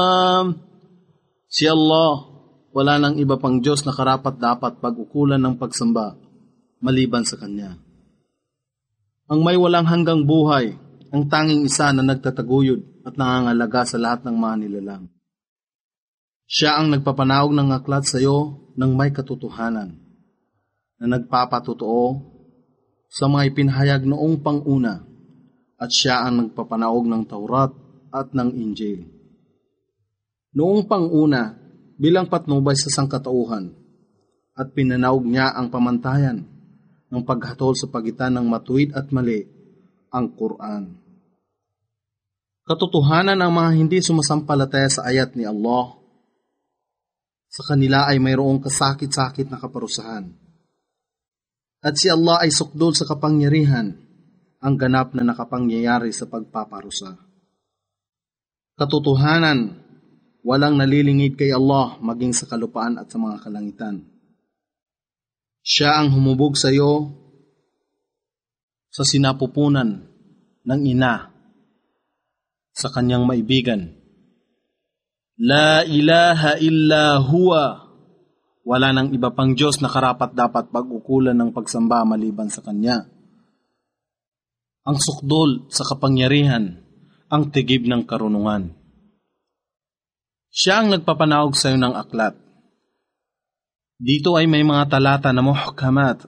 Si Allah, wala nang iba pang Diyos na karapat-dapat pag-ukulan ng pagsamba maliban sa Kanya. Ang may walang hanggang buhay, ang tanging isa na nagtataguyod at nangangalaga sa lahat ng mga nilalang. Siya ang nagpapanawag ng aklat sa iyo ng may katotohanan, na nagpapatotoo sa mga ipinahayag noong panguna, at siya ang nagpapanawag ng Taurat at ng Injil. Noong panguna, bilang patnubay sa sangkatauhan, at pinanawag niya ang pamantayan ng paghatol sa pagitan ng matuwid at mali, ang Quran. Katotohanan ang mga hindi sumasampalataya sa ayat ni Allah. Sa kanila ay mayroong kasakit-sakit na kaparusahan. At si Allah ay sukdol sa kapangyarihan, ang ganap na nakapangyayari sa pagpaparusa. Katotohanan, walang nalilingid kay Allah maging sa kalupaan at sa mga kalangitan. Siya ang humubog sa iyo sa sinapupunan ng ina sa kanyang maibigan. La ilaha illa huwa. Wala nang iba pang Diyos na karapat-dapat pag-ukulan ng pagsamba maliban sa Kanya. Ang sukdol sa kapangyarihan, ang tigib ng karunungan. Siya ang nagpapanawag sa iyo ng aklat. Dito ay may mga talata na muhkamat,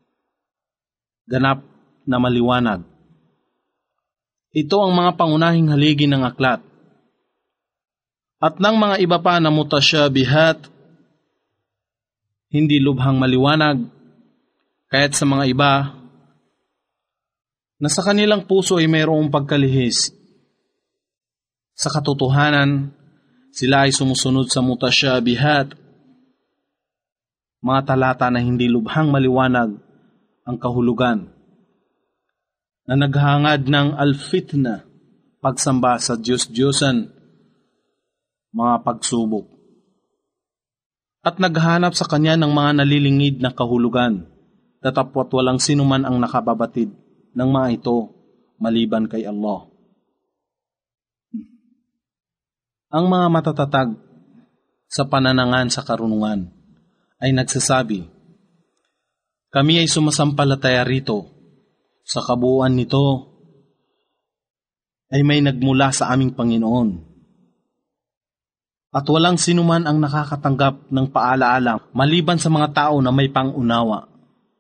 ganap na maliwanag. Ito ang mga pangunahing haligi ng aklat. At ng mga iba pa na mutasyabihat, hindi lubhang maliwanag, kaya't sa mga iba, na sa kanilang puso ay mayroong pagkalihis. Sa katotohanan, sila ay sumusunod sa mutasyabihat, mga talata na hindi lubhang maliwanag ang kahulugan, na naghangad ng al-fitna, pagsamba sa Diyos-Diyosan, mga pagsubok, at naghanap sa Kanya ng mga nalilingid na kahulugan, tatapwat walang sinuman ang nakababatid ng mga ito maliban kay Allah. Ang mga matatatag sa pananangan sa karunungan ay nagsasabi, kami ay sumasampalataya rito. Sa kabuuan nito ay may nagmula sa aming Panginoon. At walang sinuman ang nakakatanggap ng paalaala maliban sa mga tao na may pangunawa.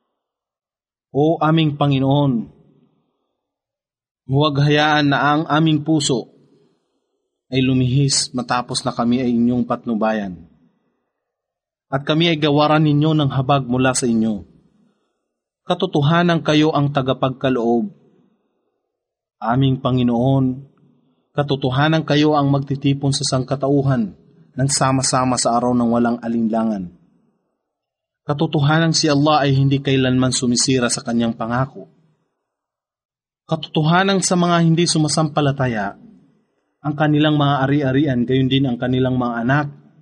O aming Panginoon, huwag hayaan na ang aming puso ay lumihis matapos na kami ay inyong patnubayan. At kami ay gawaran ninyo ng habag mula sa inyo. Katotohanan kayo ang tagapagkaloob. Aming Panginoon, katotohanan kayo ang magtitipon sa sangkatauhan ng sama-sama sa araw ng walang alinlangan. Katotohanan si Allah ay hindi kailanman sumisira sa kanyang pangako. Katotohanan sa mga hindi sumasampalataya, ang kanilang mga ari-arian, gayon din ang kanilang mga anak,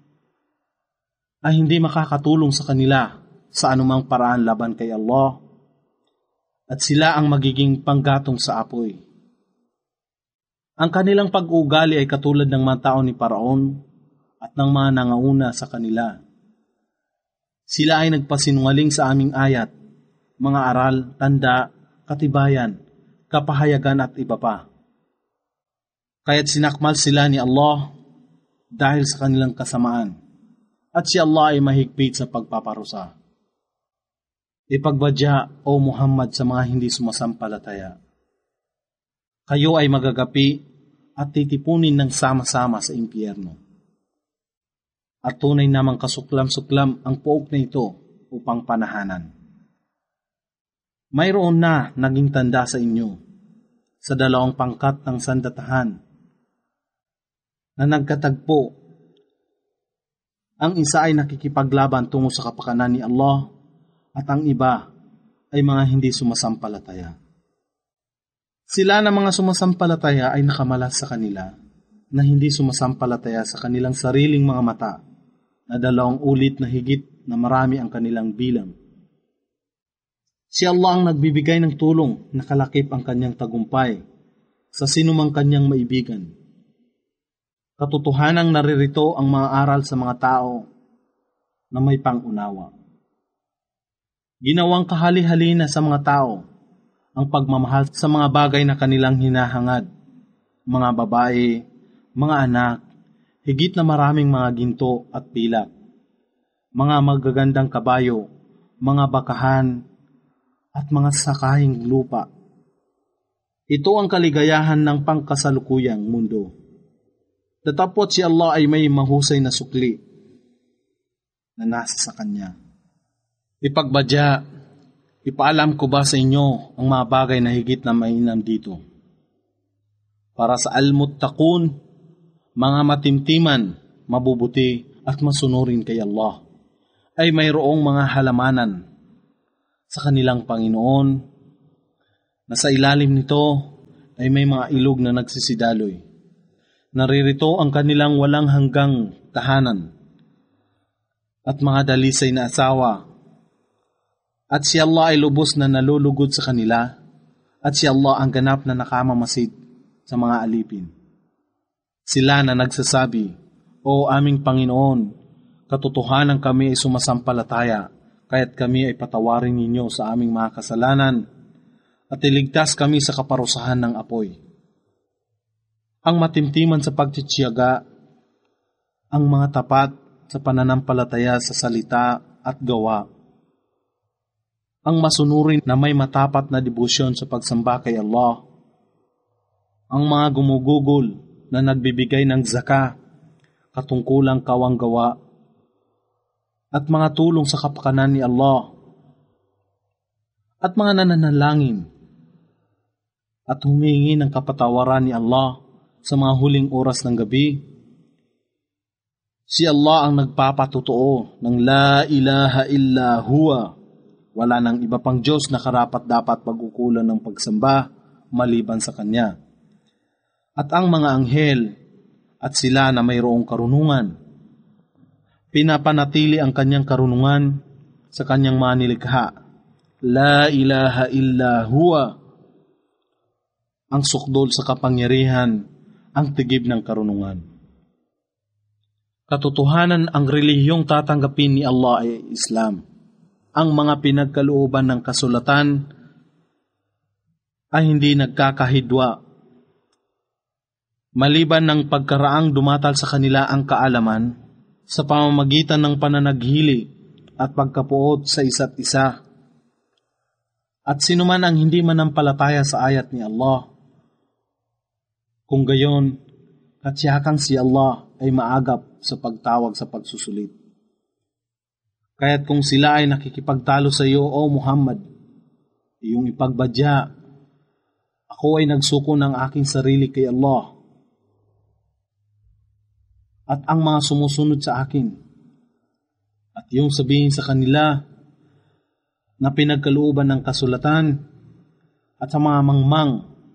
ay hindi makakatulong sa kanila sa anumang paraan laban kay Allah, at sila ang magiging panggatong sa apoy. Ang kanilang pag-uugali ay katulad ng mga tao ni Paraon at ng mga nangauna sa kanila. Sila ay nagpasinungaling sa aming ayat, mga aral, tanda, katibayan, kapahayagan at iba pa. Kaya't sinakmal sila ni Allah dahil sa kanilang kasamaan, at si Allah ay mahigpit sa pagpaparusa. Ipagbadya, O Muhammad, sa mga hindi sumasampalataya. Kayo ay magagapi at titipunin ng sama-sama sa impyerno. At tunay namang kasuklam-suklam ang puok na ito upang panahanan. Mayroon na naging tanda sa inyo sa dalawang pangkat ng sandatahan na nagkatagpo. Ang isa ay nakikipaglaban tungo sa kapakanan ni Allah at ang iba ay mga hindi sumasampalataya. Sila na mga sumasampalataya ay nakamalas sa kanila na hindi sumasampalataya sa kanilang sariling mga mata na 2 ulit na higit na marami ang kanilang bilang. Si Allah ang nagbibigay ng tulong na kalakip ang kanyang tagumpay sa sinumang kanyang maibigan. Katotohanang naririto ang mga aral sa mga tao na may pangunawa. Ginawang kahali-halina sa mga tao ang pagmamahal sa mga bagay na kanilang hinahangad, mga babae, mga anak, higit na maraming mga ginto at pilak, mga magagandang kabayo, mga bakahan, at mga sakahing lupa. Ito ang kaligayahan ng pangkasalukuyang mundo. Datapot si Allah ay may mahusay na sukli na nasa sa Kanya. Ipagbadya, ipaalam ko ba sa inyo ang mga bagay na higit na mainam dito? Para sa al-muttaqun, mga matimtiman, mabubuti at masunurin kay Allah, ay mayroong mga halamanan sa kanilang Panginoon na sa ilalim nito ay may mga ilog na nagsisidaloy. Naririto ang kanilang walang hanggang tahanan at mga dalisay na asawa. At si Allah ay lubos na nalulugod sa kanila at si Allah ang ganap na nakamamasid sa mga alipin. Sila na nagsasabi, O aming Panginoon, katotohanan kami ay sumasampalataya, kaya't kami ay patawarin ninyo sa aming mga kasalanan at iligtas kami sa kaparusahan ng apoy. Ang matimtiman sa pagtitiyaga, ang mga tapat sa pananampalataya sa salita at gawa, ang masunurin na may matapat na debosyon sa pagsamba kay Allah, ang mga gumugugol na nagbibigay ng zaka, katungkulang kawanggawa, at mga tulong sa kapakanan ni Allah, at mga nananalangin, at humingi ng kapatawaran ni Allah sa mga huling oras ng gabi. Si Allah ang nagpapatotoo ng la ilaha illa huwa. Wala nang iba pang Diyos na karapat-dapat pag-ukulan ng pagsamba maliban sa Kanya. At ang mga anghel at sila na mayroong karunungan, pinapanatili ang Kanyang karunungan sa Kanyang mga nilikha. La ilaha illa huwa. Ang sukdol sa kapangyarihan, ang tigib ng karunungan. Katotohanan ang relihiyong tatanggapin ni Allah ay Islam. Ang mga pinagkalooban ng kasulatan ay hindi nagkakahidwa. Maliban ng pagkaraang dumatal sa kanila ang kaalaman sa pamamagitan ng pananaghili at pagkapuot sa isa't isa. At sinuman ang hindi manampalataya sa ayat ni Allah, kung gayon, katsiyakang si Allah ay maagap sa pagtawag sa pagsusulit. Kaya't kung sila ay nakikipagtalo sa iyo, O Muhammad, iyong ipagbadya, ako ay nagsuko ng aking sarili kay Allah at ang mga sumusunod sa akin. At iyong sabihin sa kanila na pinagkalooban ng kasulatan at sa mga mangmang,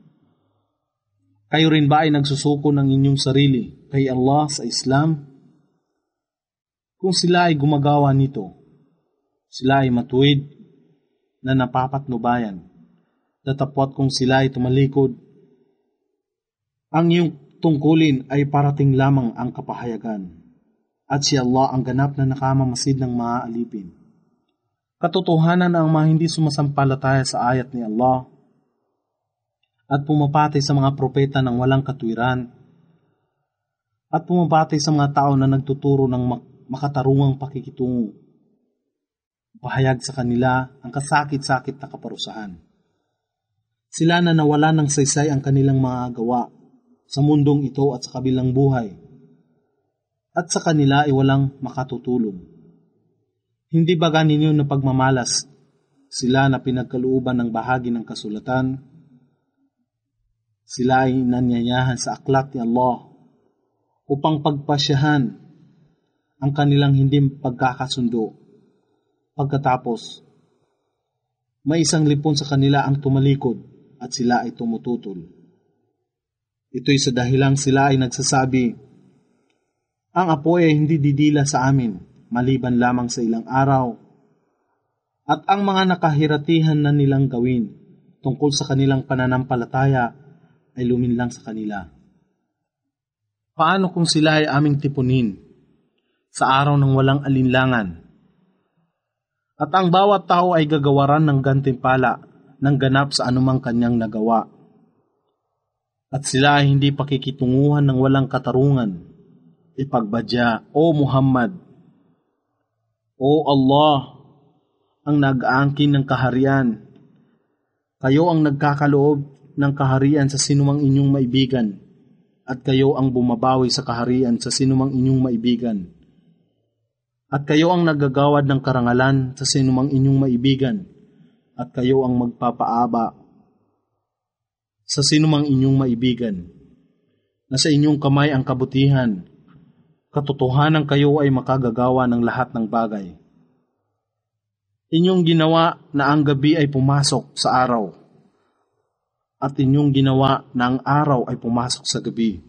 kayo rin ba ay nagsusuko ng inyong sarili kay Allah sa Islam? Kung sila ay gumagawa nito, sila ay matuwid na napapatnubayan. Datapwat kung sila ay tumalikod, ang iyong tungkulin ay parating lamang ang kapahayagan. At si Allah ang ganap na nakamamasid ng mga alipin. Katotohanan ang mga hindi sumasampalataya sa ayat ni Allah at pumapatay sa mga propeta ng walang katwiran at pumapatay sa mga tao na nagtuturo ng makatarungang pakikitungo. Pahayag sa kanila ang kasakit-sakit na kaparusahan. Sila na nawala ng saysay ang kanilang mga gawa sa mundong ito at sa kabilang buhay. At sa kanila ay walang makatutulong. Hindi ba ganinyo na pagmamalas sila na pinagkalooban ng bahagi ng kasulatan? Sila ay nanyayahan sa aklat ni Allah upang pagpasyahan ang kanilang hindi pagkakasundo. Pagkatapos, may isang lipon sa kanila ang tumalikod at sila ay tumututol. Ito'y sa dahilang sila ay nagsasabi, ang apoy ay hindi didila sa amin, maliban lamang sa ilang araw, at ang mga nakahiratihan na nilang gawin tungkol sa kanilang pananampalataya ay luminlang sa kanila. Paano kung sila ay aming tipunin sa araw ng walang alinlangan? At ang bawat tao ay gagawaran ng gantimpala ng ganap sa anumang kanyang nagawa. At sila ay hindi pakikitunguhan ng walang katarungan. Ipagbadya, O Muhammad, O Allah, ang nag-aangkin ng kaharian. Kayo ang nagkakaloob ng kaharian sa sinumang inyong maibigan, at kayo ang bumabawi sa kaharian sa sinumang inyong maibigan. At kayo ang naggagawad ng karangalan sa sinumang inyong maibigan, at kayo ang magpapaaba sa sinumang inyong maibigan. Nasa inyong kamay ang kabutihan, katotohanan kayo ay makagagawa ng lahat ng bagay. Inyong ginawa na ang gabi ay pumasok sa araw, at inyong ginawa na ang araw ay pumasok sa gabi.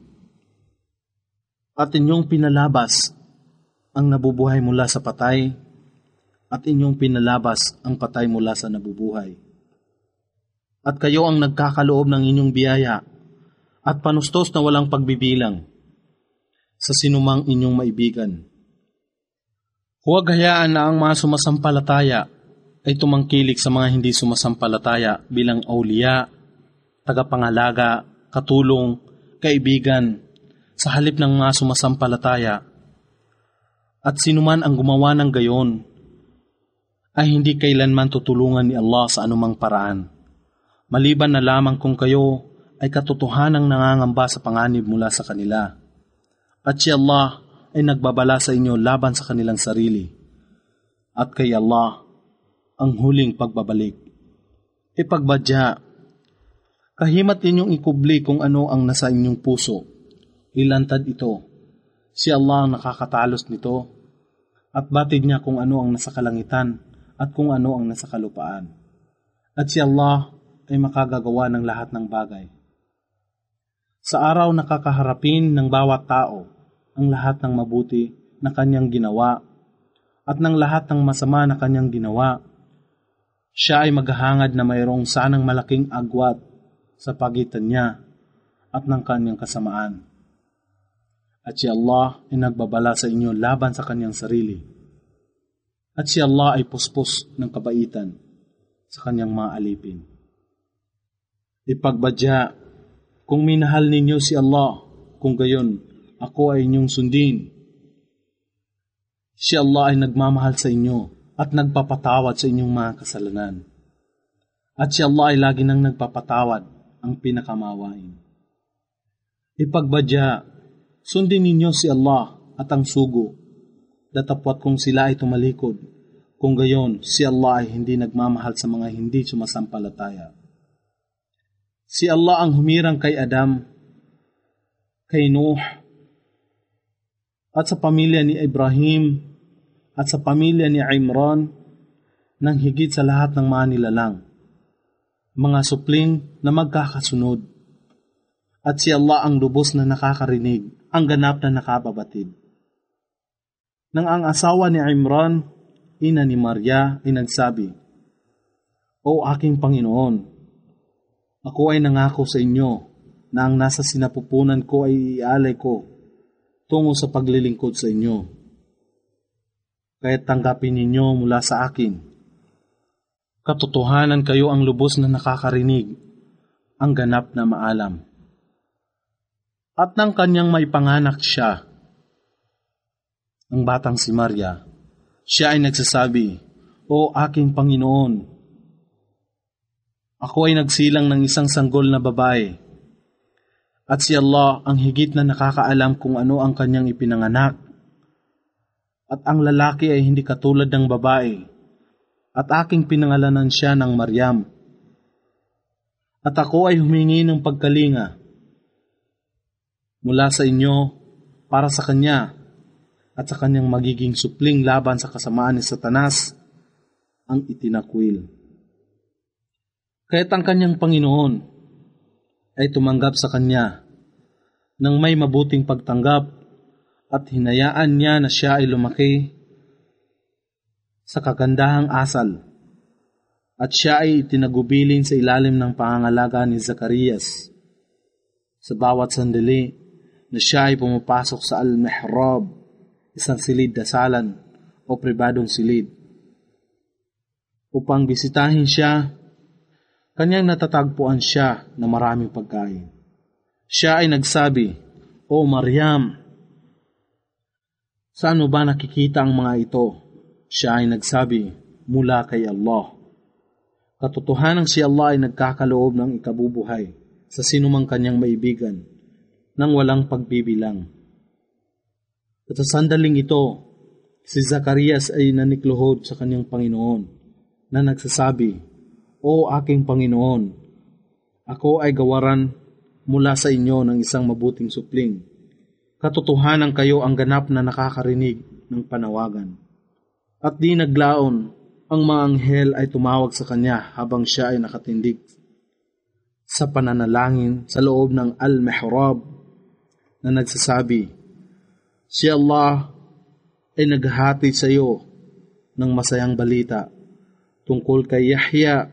At inyong pinalabas ang nabubuhay mula sa patay, at inyong pinalabas ang patay mula sa nabubuhay. At kayo ang nagkakaloob ng inyong biyaya, at panustos na walang pagbibilang sa sinumang inyong maibigan. Huwag hayaan na ang mga sumasampalataya ay tumangkilik sa mga hindi sumasampalataya bilang awliya, tagapangalaga, katulong, kaibigan, sa halip ng mga sumasampalataya. At sinuman ang gumawa ng gayon, ay hindi kailanman tutulungan ni Allah sa anumang paraan, maliban na lamang kung kayo ay katotohanang nangangamba sa panganib mula sa kanila. At si Allah ay nagbabala sa inyo laban sa kanilang sarili. At kay Allah ang huling pagbabalik. Ipagbadya, kahimat ninyong ikubli kung ano ang nasa inyong puso. Ilantad ito. Si Allah ang nakakatalos nito, at batid niya kung ano ang nasa kalangitan at kung ano ang nasa kalupaan. At si Allah ay makagagawa ng lahat ng bagay. Sa araw nakakaharapin ng bawat tao ang lahat ng mabuti na kanyang ginawa at ng lahat ng masama na kanyang ginawa. Siya ay maghahangad na mayroong sanang malaking agwat sa pagitan niya at ng kanyang kasamaan. At si Allah ay nagbabala sa inyo laban sa kanyang sarili. At si Allah ay puspos ng kabaitan sa kanyang mga alipin. Ipagbadya, kung minahal ninyo si Allah, kung gayon, ako ay inyong sundin. Si Allah ay nagmamahal sa inyo at nagpapatawad sa inyong mga kasalanan. At si Allah ay lagi nang nagpapatawad, ang pinakamawain. Ipagbadya, sundin ninyo si Allah at ang sugo, datapwat kung sila ay tumalikod. Kung gayon, si Allah ay hindi nagmamahal sa mga hindi sumasampalataya. Si Allah ang humirang kay Adam, kay Nuh, at sa pamilya ni Ibrahim, at sa pamilya ni Imran, nang higit sa lahat ng mga nilalang, mga supling na magkakasunod. At si Allah ang lubos na nakakarinig, ang ganap na nakababatid. Nang ang asawa ni Imran, ina ni Maria, ay nagsabi, O aking Panginoon, ako ay nangako sa inyo na ang nasa sinapupunan ko ay ialay ko tungo sa paglilingkod sa inyo. Kaya't tanggapin ninyo mula sa akin. Katotohanan kayo ang lubos na nakakarinig, ang ganap na maalam. At nang kanyang may panganak siya, ang batang si Maria, siya ay nagsasabi, O aking Panginoon, ako ay nagsilang ng isang sanggol na babae, at si Allah ang higit na nakakaalam kung ano ang kanyang ipinanganak. At ang lalaki ay hindi katulad ng babae, at aking pinangalanan siya ng Maryam. At ako ay humingi ng pagkalinga mula sa inyo para sa kanya at sa kanyang magiging supling laban sa kasamaan ni Satanas, ang itinakwil. Kaya't ang kanyang Panginoon ay tumanggap sa kanya ng may mabuting pagtanggap at hinayaan niya na siya ay lumaki sa kagandahang asal at siya ay itinagubilin sa ilalim ng pangangalaga ni Zacarias. Sa bawat sandali, na siya ay pumapasok sa al-mihrab, isang silid dasalan o pribadong silid, upang bisitahin siya. Kanyang natatagpuan siya na maraming pagkain. Siya ay nagsabi, "O Maryam, saan mo ba nakikita ang mga ito?" Siya ay nagsabi, "Mula kay Allah." Katotohanan si Allah ay nagkakaloob ng ikabubuhay sa sinumang kanyang maibigan nang walang pagbibilang. At sa sandaling ito, si Zacarias ay nanikluhod sa kanyang Panginoon na nagsasabi, "O aking Panginoon, ako ay gawaran mula sa inyo ng isang mabuting supling. Katotohanan kayo ang ganap na nakakarinig ng panawagan." At di naglaon, ang mga anghel ay tumawag sa kanya habang siya ay nakatindig sa pananalangin sa loob ng al-mihrab na nagsasabi, "Si Allah ay naghahati sa iyo ng masayang balita tungkol kay Yahya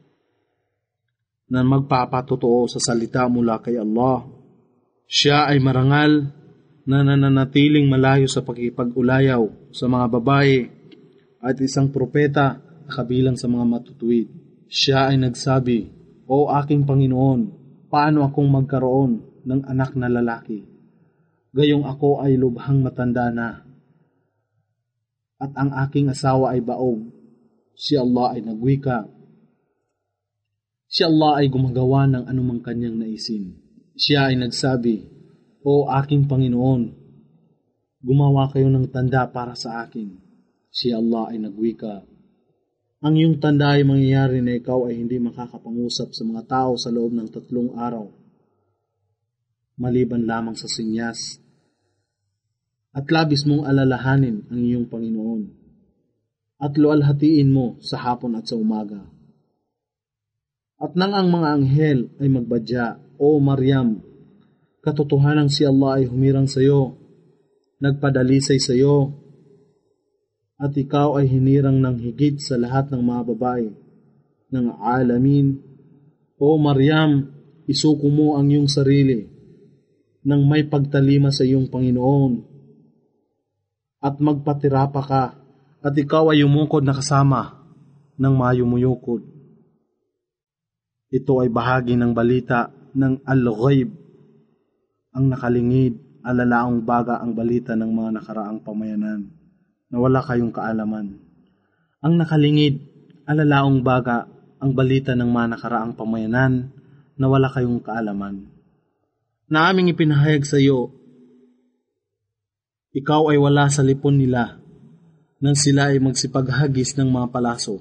na magpapatotoo sa salita mula kay Allah. Siya ay marangal na nananatiling malayo sa pakipag-ulayaw sa mga babae at isang propeta na kabilang sa mga matutuwid." Siya ay nagsabi, "O aking Panginoon, paano akong magkaroon ng anak na lalaki? Gayong ako ay lubhang matanda na, at ang aking asawa ay baog." Si Allah ay nagwika. Si Allah ay gumagawa ng anumang kanyang naisin. Siya ay nagsabi, "O aking Panginoon, gumawa kayo ng tanda para sa akin." Si Allah ay nagwika, "Ang iyong tanda ay mangyayari na ikaw ay hindi makakapangusap sa mga tao sa loob ng 3 araw, maliban lamang sa sinyas. At labis mong alalahanin ang iyong Panginoon, at lualhatiin mo sa hapon at sa umaga." At nang ang mga anghel ay magbadya, "O Maryam, katotohanan si Allah ay humirang sa iyo, nagpadalisay sa iyo, at ikaw ay hinirang ng higit sa lahat ng mga babae ng alamin. O Maryam, isuko mo ang iyong sarili nang may pagtalima sa iyong Panginoon, at magpatirapa ka, at ikaw ay yumukod na kasama ng mga yumuyukod." Ito ay bahagi ng balita ng al-ghaib, ang nakalingid, alalaong baga ang balita ng mga nakaraang pamayanan na wala kayong kaalaman. Ang nakalingid, alalaong baga ang balita ng mga nakaraang pamayanan na wala kayong kaalaman. Na aming ipinahayag sa iyo, ikaw ay wala sa lipon nila nang sila ay magsipaghagis ng mga palaso,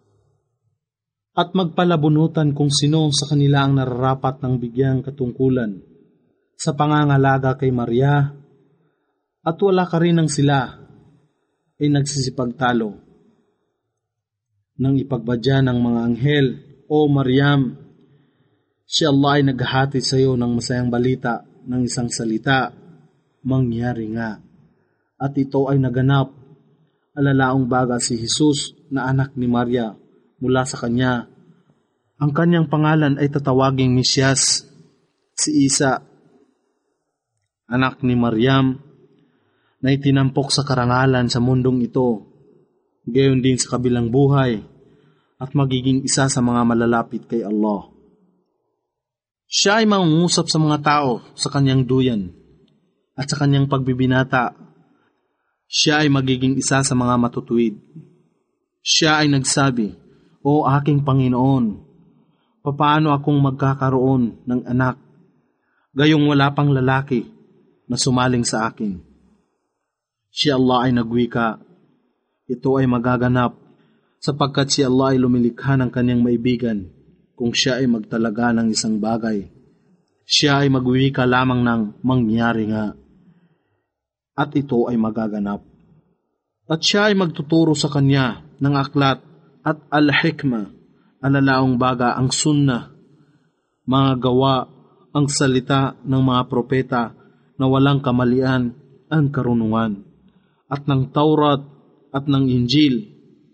at magpalabunutan kung sino sa kanila ang nararapat ng bigyang katungkulan sa pangangalaga kay Maria, at wala ka rin ng sila ay nagsisipagtalo. Nang ipagbadya ng mga anghel, "O Maryam, si Allah ay naghahati sa iyo ng masayang balita ng isang salita, mangyari nga." At ito ay naganap, alalaong baga si Jesus na anak ni Maria mula sa kanya. Ang kanyang pangalan ay tatawaging Mesyas, si Isa, anak ni Maryam, na itinampok sa karangalan sa mundong ito, gayon din sa kabilang buhay, at magiging isa sa mga malalapit kay Allah. Siya ay mangungusap sa mga tao sa kanyang duyan, at sa kanyang pagbibinata, siya ay magiging isa sa mga matutuwid. Siya ay nagsabi, "O aking Panginoon, papaano akong magkakaroon ng anak, gayong wala pang lalaki na sumaling sa akin?" Si Allah ay nagwika, "Ito ay magaganap sapagkat si Allah ay lumilikha ng kanyang maibigan kung siya ay magtalaga ng isang bagay. Siya ay magwika lamang ng mangyari nga, at ito ay magaganap. At siya ay magtuturo sa kanya ng aklat at al-hikmah, alalaong baga ang sunnah, mga gawa, ang salita ng mga propeta na walang kamalian, ang karunungan, at ng Taurat at ng Injil.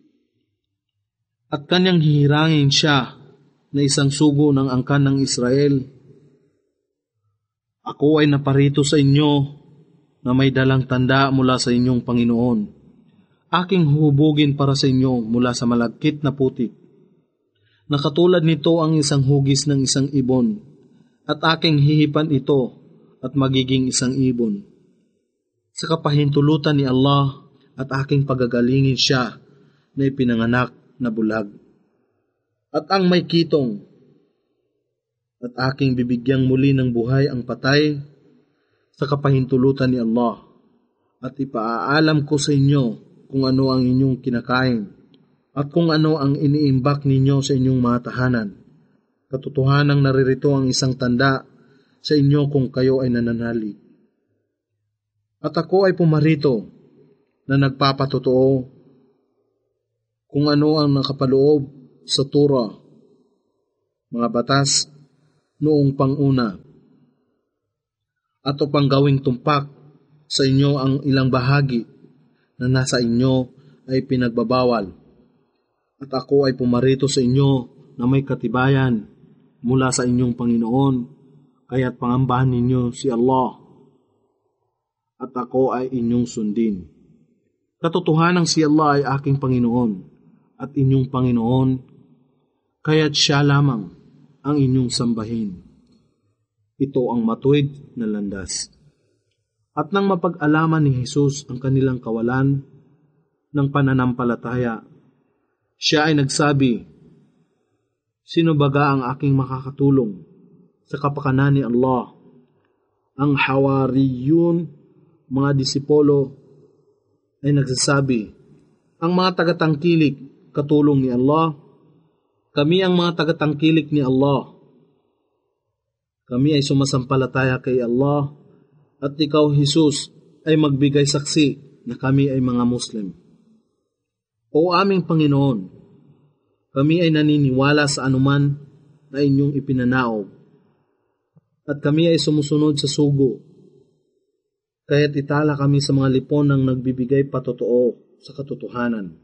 At kanyang hihirangin siya na isang sugo ng angkan ng Israel, Ako ay naparito sa inyo na may dalang tanda mula sa inyong Panginoon. Aking hubugin para sa inyo mula sa malagkit na putik. Nakatulad nito ang isang hugis ng isang ibon, at aking hihipan ito at magiging isang ibon. Sa kapahintulutan ni Allah at aking pagagalingin siya na ipinanganak na bulag. At ang may kitong, at aking bibigyang muli ng buhay ang patay sa kapahintulutan ni Allah, at ipaaalam ko sa inyo kung ano ang inyong kinakain at kung ano ang iniimbak ninyo sa inyong mga tahanan. Katotohanang naririto ang isang tanda sa inyo kung kayo ay nananalig. At ako ay pumarito na nagpapatotoo kung ano ang nakapaloob sa Torah, mga batas noong panguna, at upang gawing tumpak sa inyo ang ilang bahagi na nasa inyo ay pinagbabawal. At ako ay pumarito sa inyo na may katibayan mula sa inyong Panginoon, kaya't pangambahan ninyo si Allah, at ako ay inyong sundin. Katotohanang si Allah ay aking Panginoon at inyong Panginoon, kaya't siya lamang ang inyong sambahin. Ito ang matuwid na landas. At nang mapag-alaman ni Jesus ang kanilang kawalan ng pananampalataya, siya ay nagsabi, "Sino baga ang aking makakatulong sa kapakanan ni Allah?" Ang Hawariyun, mga disipulo, ay nagsasabi, "Ang mga tagatangkilik, katulong ni Allah. Kami ang mga tagatangkilik ni Allah. Kami ay sumasampalataya kay Allah, at ikaw, Jesus, ay magbigay saksi na kami ay mga Muslim." O aming Panginoon, kami ay naniniwala sa anuman na inyong ipinanaog, at kami ay sumusunod sa sugo, kaya't itala kami sa mga lipon ng nagbibigay patotoo sa katotohanan.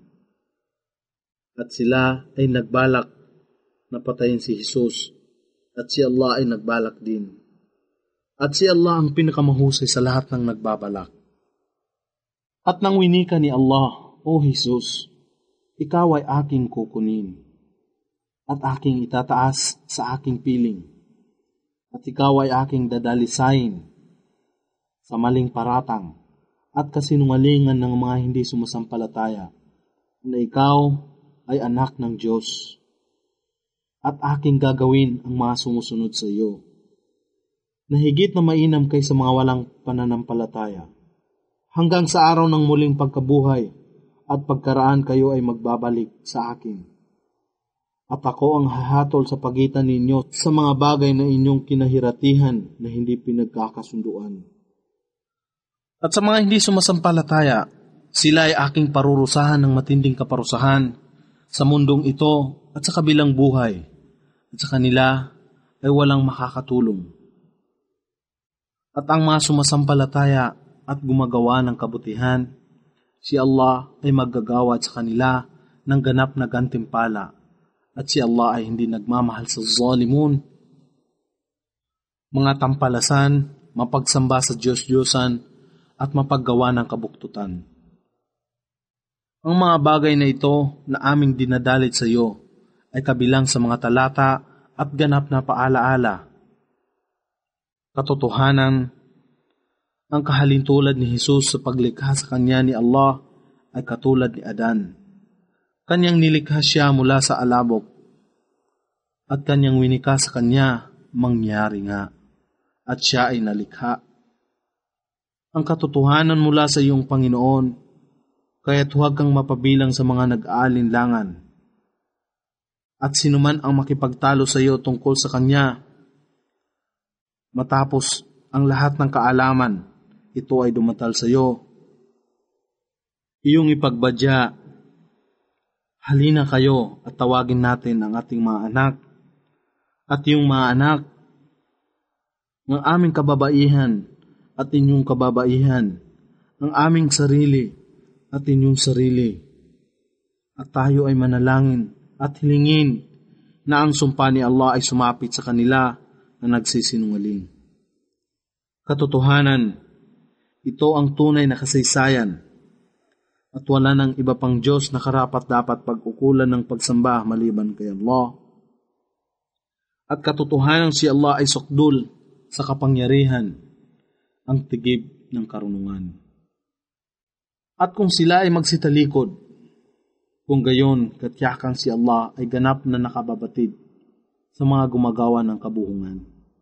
At sila ay nagbalak na patayin si Jesus, at si Allah ay nagbalak din. At si Allah ang pinakamahusay sa lahat ng nagbabalak. At nang winika ni Allah, "O Jesus, ikaw ay aking kukunin, at aking itataas sa aking piling, at ikaw ay aking dadalisayin sa maling paratang at kasinungalingan ng mga hindi sumasampalataya, na ikaw ay anak ng Diyos, at aking gagawin ang mga sumusunod sa iyo, na higit na mainam kaysa mga walang pananampalataya, hanggang sa araw ng muling pagkabuhay at pagkaraan kayo ay magbabalik sa akin. At ako ang hahatol sa pagitan ninyo sa mga bagay na inyong kinahiratihan na hindi pinagkakasunduan." At sa mga hindi sumasampalataya, sila ay aking parurusahan ng matinding kaparusahan sa mundong ito at sa kabilang buhay, at sa kanila ay walang makakatulong. At ang mga sumasampalataya at gumagawa ng kabutihan, si Allah ay maggagawad sa kanila ng ganap na gantimpala, at si Allah ay hindi nagmamahal sa zalimun. Mga tampalasan, mapagsamba sa Diyos-Diyosan, at mapaggawa ng kabuktutan. Ang mga bagay na ito na aming dinadalit sa iyo ay kabilang sa mga talata at ganap na paalaala. Katotohanan, ang kahalintulad ni Jesus sa paglikha sa kanya ni Allah ay katulad ni Adan. Kanyang nilikha siya mula sa alabok, at kanyang winika sa kanya, mangyari nga, at siya ay nalikha. Ang katotohanan mula sa iyong Panginoon, kaya't huwag kang mapabilang sa mga nag-aalinlangan. At sinuman ang makipagtalo sa iyo tungkol sa kanya, matapos ang lahat ng kaalaman, ito ay dumatal sa iyo, iyong ipagbadya, "Halina kayo at tawagin natin ang ating mga anak at iyong mga anak, ng aming kababaihan at inyong kababaihan, ang aming sarili at inyong sarili, at tayo ay manalangin at hilingin na ang sumpa ni Allah ay sumapit sa kanila na nagsisinungaling." Katotohanan, ito ang tunay na kasaysayan at wala nang iba pang Diyos na karapat-dapat pag-ukulan ng pagsamba maliban kay Allah. At katotohanan si Allah ay sukdul sa kapangyarihan, ang tigib ng karunungan. At kung sila ay magsitalikod, kung gayon katyakang si Allah ay ganap na nakababatid sa mga gumagawa ng kabuhungan.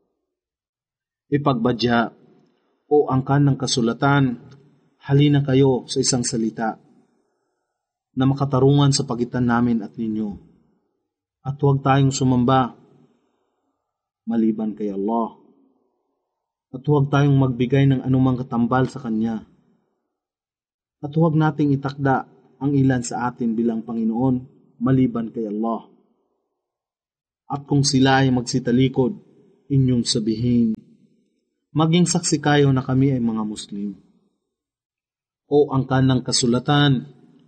Ipagbadya o angkan ng kasulatan, halina kayo sa isang salita na makatarungan sa pagitan namin at ninyo. At huwag tayong sumamba maliban kay Allah. At huwag tayong magbigay ng anumang katambal sa Kanya. At huwag nating itakda ang ilan sa atin bilang Panginoon maliban kay Allah. At kung sila ay magsitalikod, inyong sabihin, maging saksi kayo na kami ay mga Muslim. O angkan ng kasulatan,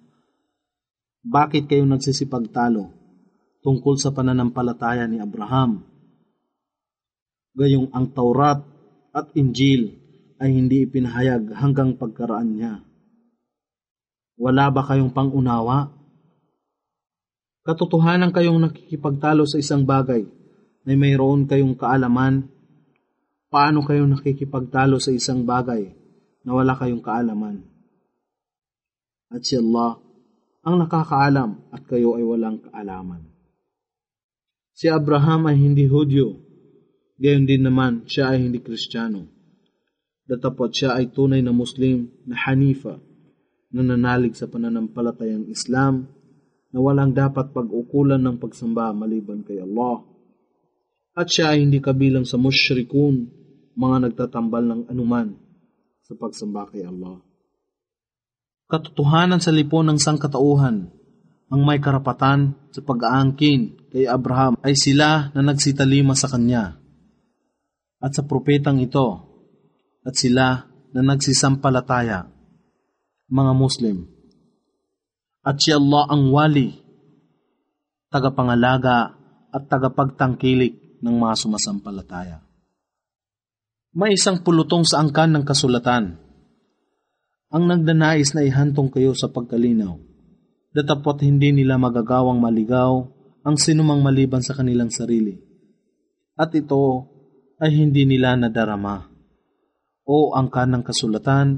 bakit kayo nagsisipagtalo tungkol sa pananampalataya ni Abraham? Gayong ang Taurat at Injil ay hindi ipinahayag hanggang pagkaraan niya. Wala ba kayong pangunawa? Katotohanan kayong nakikipagtalo sa isang bagay na mayroon kayong kaalaman. Paano kayo nakikipagtalo sa isang bagay na wala kayong kaalaman? At si Allah ang nakakaalam at kayo ay walang kaalaman. Si Abraham ay hindi Hudyo, gayon din naman siya ay hindi Kristiyano. Datapot siya ay tunay na Muslim na Hanifa, na nanalig sa pananampalatayang Islam na walang dapat pag-ukulan ng pagsamba maliban kay Allah. At siya ay hindi kabilang sa musyrikun, mga nagtatambal ng anuman sa pagsamba kay Allah. Katotohanan sa lipon ng sangkatauhan, ang may karapatan sa pag-aangkin kay Abraham ay sila na nagsitalima sa kanya at sa propetang ito at sila na nagsisampalataya, mga Muslim. At si Allah ang wali, tagapangalaga at tagapagtangkilik ng mga sumasampalataya. May isang pulutong sa angkan ng kasulatan. Ang nagdanais na ihantong kayo sa pagkalinaw, datapot hindi nila magagawang maligaw ang sinumang maliban sa kanilang sarili. At ito ay hindi nila nadarama. O angkan ng kasulatan,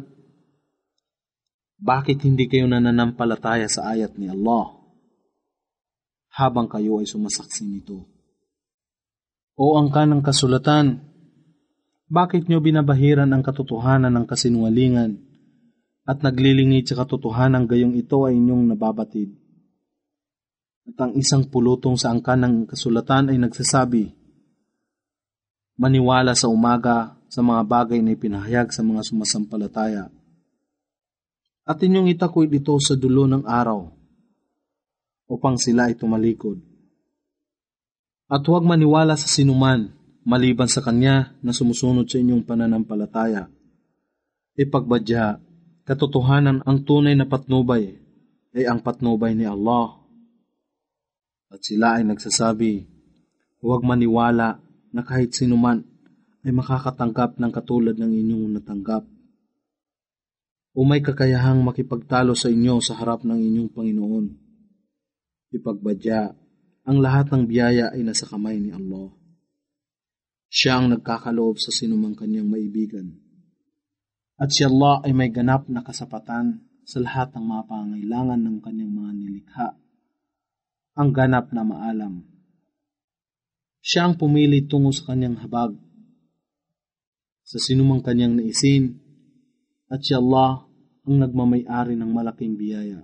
bakit hindi kayo nananampalataya sa ayat ni Allah habang kayo ay sumasaksi nito? O angkan ng kasulatan, bakit nyo binabahiran ang katotohanan ng kasinungalingan at naglilingid sa katotohanan gayong ito ay inyong nababatid? At ang isang pulutong sa angkan ng kasulatan ay nagsasabi, maniwala sa umaga sa mga bagay na ipinahayag sa mga sumasampalataya. At inyong itakwid ito sa dulo ng araw upang sila ay tumalikod. At huwag maniwala sa sinuman maliban sa kanya na sumusunod sa inyong pananampalataya. Ipagbadya, katotohanan ang tunay na patnubay ay ang patnubay ni Allah. At sila ay nagsasabi, huwag maniwala na kahit sinuman ay makakatanggap ng katulad ng inyong natanggap. O may kakayahang makipagtalo sa inyo sa harap ng inyong Panginoon. Ipagbadya, ang lahat ng biyaya ay nasa kamay ni Allah. Siya ang nagkakaloob sa sinumang kanyang maibigan. At si Allah ay may ganap na kasapatan sa lahat ng mga pangangailangan ng kanyang mga nilikha. Ang ganap na maalam. Siya ang pumili tungo sa kanyang habag, sa sinumang kanyang naisin, at si Allah ang nagmamay-ari ng malaking biyaya.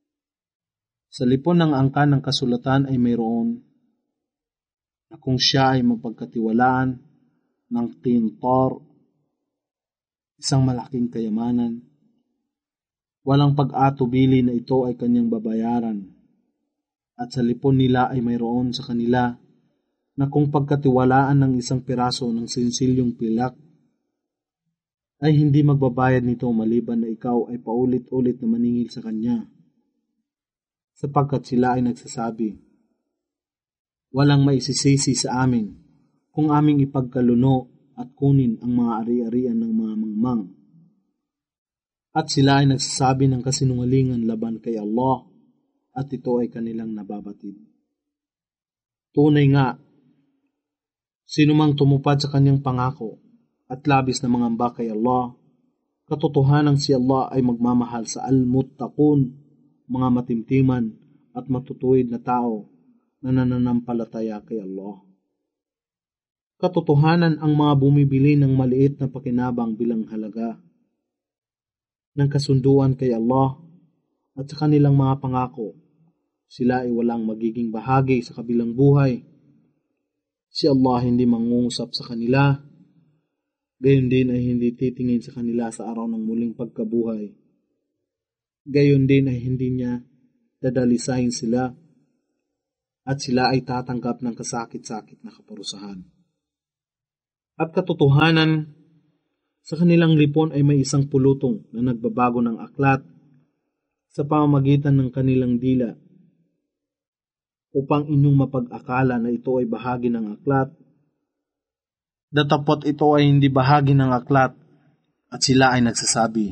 Sa lipon ng angkan ng kasulatan ay mayroon na kung siya ay mapagkatiwalaan ng tintor, isang malaking kayamanan, walang pag-atubili na ito ay kanyang babayaran. At sa lipon nila ay mayroon sa kanila na kung pagkatiwalaan ng isang piraso ng sinsilyong pilak, ay hindi magbabayad nito maliban na ikaw ay paulit-ulit na maningil sa kanya. Sapagkat sila ay nagsasabi, walang maisisisi sa amin kung aming ipagkaluno at kunin ang mga ari-arian ng mga mangmang. At sila ay nagsasabi ng kasinungalingan laban kay Allah at ito ay kanilang nababatid. Tunay nga, sinumang tumupad sa kanyang pangako at labis na mangamba kay Allah, katotohanan si Allah ay magmamahal sa al-muttaqun, mga matimtiman at matutuwid na tao na nananampalataya kay Allah. Katotohanan ang mga bumibili ng maliit na pakinabang bilang halaga ng kasunduan kay Allah at sa kanilang mga pangako, sila ay walang magiging bahagi sa kabilang buhay. Si Allah hindi mangungusap sa kanila, gayon din ay hindi titingin sa kanila sa araw ng muling pagkabuhay. Gayon din ay hindi niya dadalisahin sila at sila ay tatanggap ng kasakit-sakit na kaparusahan. At katotohanan, sa kanilang lipon ay may isang pulutong na nagbabago ng aklat sa pamamagitan ng kanilang dila upang inyong mapag-akala na ito ay bahagi ng aklat. Datapot ito ay hindi bahagi ng aklat at sila ay nagsasabi,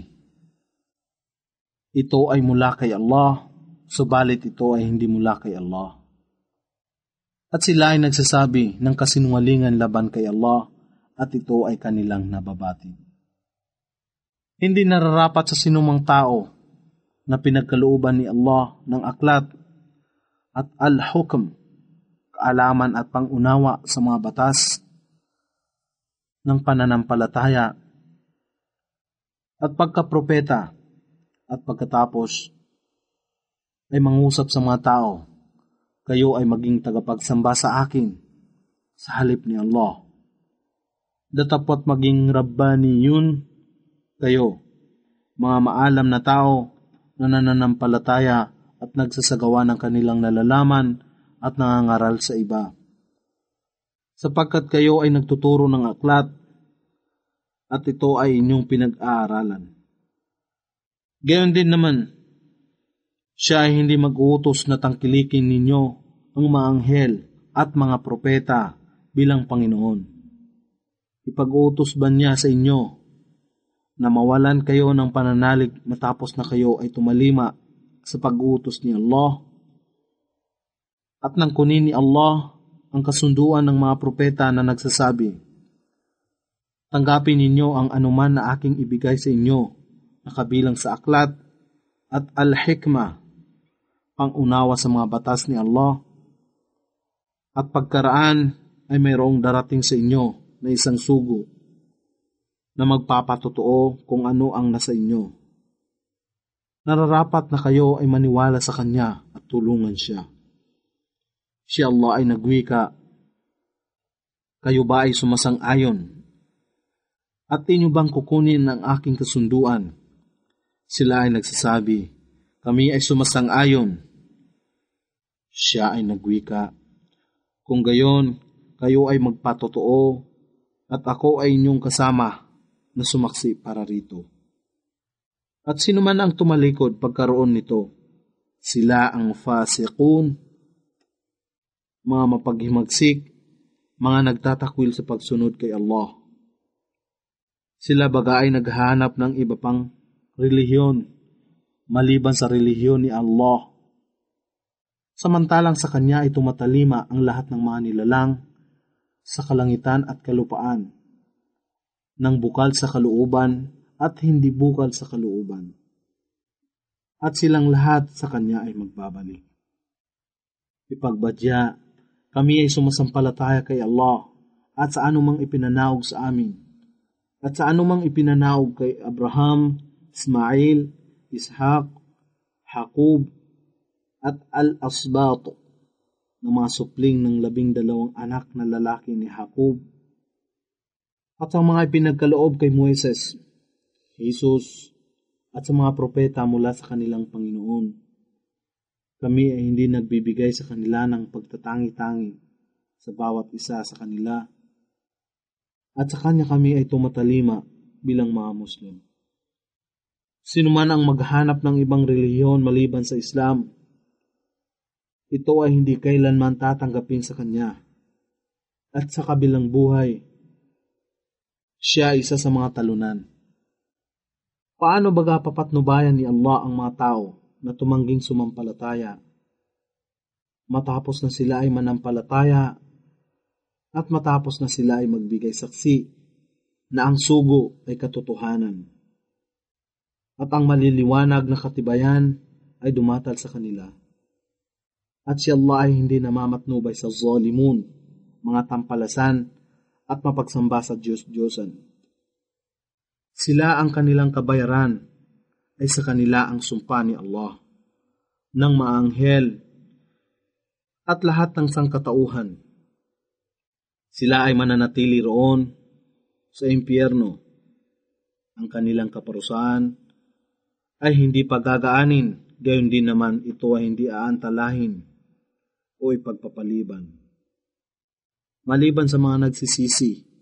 ito ay mula kay Allah, subalit ito ay hindi mula kay Allah. At sila ay nagsasabi ng kasinungalingan laban kay Allah at ito ay kanilang nababatid. Hindi nararapat sa sinumang tao na pinagkalooban ni Allah ng aklat at al-hukm, kaalaman at pangunawa sa mga batas ng pananampalataya at pagkapropeta at pagkatapos ay mangusap sa mga tao, kayo ay maging tagapagsamba sa akin sa halip ni Allah. Datapot maging rabbaniyun kayo, mga maalam na tao na nananampalataya at nagsasagawa ng kanilang nalalaman at nangangaral sa iba. Sapagkat kayo ay nagtuturo ng aklat at ito ay inyong pinag-aaralan. Gayon din naman, siya ay hindi mag-uutos na tangkilikin ninyo ang mga anghel at mga propeta bilang Panginoon. Ipag-uutos ba niya sa inyo na mawalan kayo ng pananalig matapos na kayo ay tumalima sa pag-uutos ni Allah? At nang kunin ni Allah ang kasunduan ng mga propeta na nagsasabi, tanggapin ninyo ang anuman na aking ibigay sa inyo na kabilang sa aklat at al-hikmah, pangunawa sa mga batas ni Allah, at pagkaraan ay mayroong darating sa inyo na isang sugo na magpapatotoo kung ano ang nasa inyo. Nararapat na kayo ay maniwala sa Kanya at tulungan Siya. Si Allah ay nagwika, kayo ba ay sumasang-ayon? At inyo bang kukunin ang aking kasunduan? Sila ay nagsasabi, kami ay sumasang-ayon. Siya ay nagwika, kung gayon, kayo ay magpatotoo at ako ay inyong kasama na sumaksi para rito. At sino man ang tumalikod pagkaroon nito, sila ang fasiqun, mga mapaghimagsik, mga nagtatakwil sa pagsunod kay Allah. Sila baga ay naghahanap ng iba pang relihiyon, maliban sa relihiyon ni Allah. Samantalang sa Kanya ay tumatalima ang lahat ng mga nilalang sa kalangitan at kalupaan, ng bukal sa kalooban at hindi bukal sa kalooban. At silang lahat sa Kanya ay magbabalik. Ipagbadya, kami ay sumasampalataya kay Allah at sa anumang ipinanaog sa amin, at sa anumang ipinanaog kay Abraham, Ismail, Ishaq, Jacob, at al-asbato, ng mga supling ng 12 anak na lalaki ni Jacob, at ang mga ipinagkaloob kay Moises, Jesus, at sa mga propeta mula sa kanilang Panginoon. Kami ay hindi nagbibigay sa kanila ng pagtatangi-tangi sa bawat isa sa kanila, at sa Kanya kami ay tumatalima bilang mga Muslim. Sino man ang maghanap ng ibang relihiyon maliban sa Islam, ito ay hindi kailanman tatanggapin sa Kanya, at sa kabilang buhay, Siya ay isa sa mga talunan. Paano baga papatnubayan ni Allah ang mga tao na tumangging sumampalataya? Matapos na sila ay manampalataya at matapos na sila ay magbigay saksi na ang sugo ay katotohanan at ang maliliwanag na katibayan ay dumatal sa kanila. At si Allah ay hindi namamatnubay sa zalimun, mga tampalasan at mapagsamba sa Diyos-Diyosan. Sila ang kanilang kabayaran ay sa kanila ang sumpa ni Allah, ng maanghel at lahat ng sangkatauhan. Sila ay mananatili roon sa impyerno. Ang kanilang kaparusahan ay hindi pagagaanin, gayon din naman ito ay hindi aantalahin o ipagpapaliban. Maliban sa mga nagsisisi